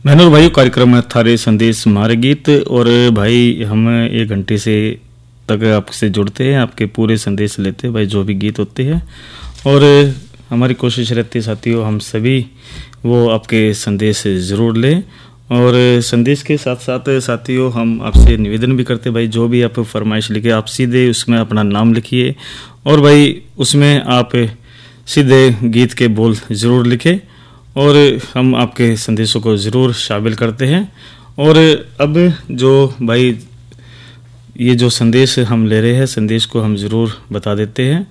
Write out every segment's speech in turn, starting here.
बहनों और भाइयों, कार्यक्रम में थारे संदेश मारे गीत। और भाई हम 1 घंटे से तक आपसे जुड़ते हैं, आपके पूरे संदेश लेते हैं भाई, जो भी गीत होते हैं। और हमारी कोशिश रहती है साथियों, हम सभी वो आपके संदेश ज़रूर लें। और संदेश के साथ साथ साथियों हम आपसे निवेदन भी करते हैं भाई, जो भी आप फरमाइश लिखे आप सीधे उसमें अपना नाम लिखिए और भाई उसमें आप सीधे गीत के बोल ज़रूर लिखें और हम आपके संदेशों को ज़रूर शामिल करते हैं। और अब जो भाई ये जो संदेश हम ले रहे हैं, संदेश को हम ज़रूर बता देते हैं,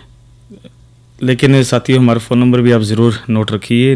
लेकिन साथियों हमारा फ़ोन नंबर भी आप ज़रूर नोट रखिए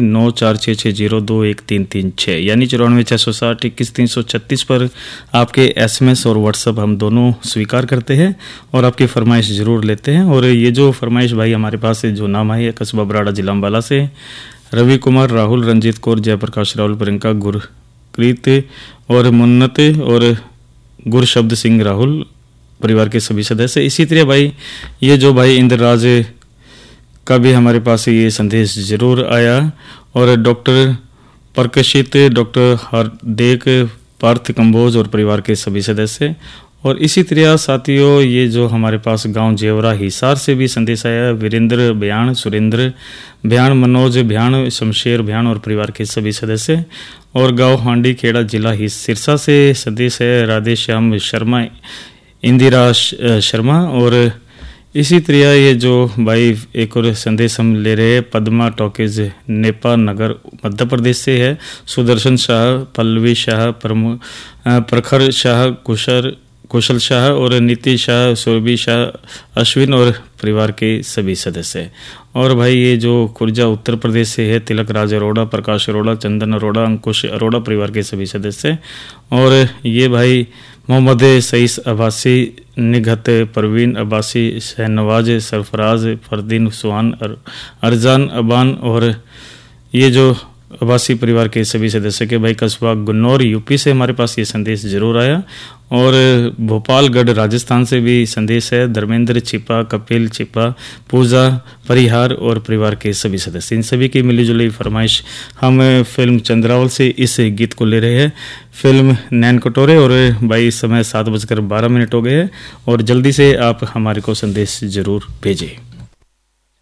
9466021336 यानी 94,660,21,336 पर आपके SMS और WhatsApp हम दोनों स्वीकार करते हैं और आपकी फरमाइश ज़रूर लेते हैं। और ये जो फरमाइश भाई हमारे पास जो नाम आई है कस्बा बराड़ा जिला अम्बाला से रवि कुमार, राहुल, रंजीत कौर, जयप्रकाश, राहुल, प्रियंका, गुरप्रीत और मुन्नत और गुरशब्द सिंह, राहुल परिवार के सभी सदस्य। इसी तरह भाई ये जो भाई इंद्रराज का भी हमारे पास ये संदेश जरूर आया और डॉक्टर प्रकाशित, डॉक्टर हरदेक, पार्थ कंबोज और परिवार के सभी सदस्य। और इसी तरह साथियों ये जो हमारे पास गांव जेवरा हिसार से भी संदेश आया, वीरेंद्र भ्याण, सुरेंद्र भ्याण, मनोज भ्याण, शमशेर भ्याण और परिवार के सभी सदस्य। और गांव हांडी खेड़ा जिला सिरसा से संदेश है राधे श्याम शर्मा, इंदिरा शर्मा। और इसी तरह ये जो भाई एक और संदेश हम ले रहे हैं पद्मा टॉकीज नेपा नगर मध्य प्रदेश से है, सुदर्शन शाह, पल्लवी शाह, प्रखर शाह, कुशल शाह और नीति शाह, सुरभि शाह, अश्विन और परिवार के सभी सदस्य। और भाई ये जो खुर्जा उत्तर प्रदेश से है तिलक राज अरोड़ा, प्रकाश अरोड़ा, चंदन अरोड़ा, अंकुश अरोड़ा परिवार के सभी सदस्य। और ये भाई मोहम्मद सईस अब्बासी, निघत परवीन अब्बासी, शहनवाज, सरफराज, फरदीन, सुहान, अरजान अबान और ये जो अब्बासी परिवार के सभी सदस्य के भाई कस्बा गुन्नौर यूपी से हमारे पास ये संदेश जरूर आया। और भोपालगढ़ राजस्थान से भी संदेश है धर्मेंद्र छिपा, कपिल छिपा, पूजा परिहार और परिवार के सभी सदस्य। इन सभी की मिलीजुली फरमाइश हम फिल्म चंद्रावल से इस गीत को ले रहे हैं, फिल्म नैन कटोरे। और भाई इस समय 7:12 हो गए हैं और जल्दी से आप हमारे को संदेश जरूर भेजें।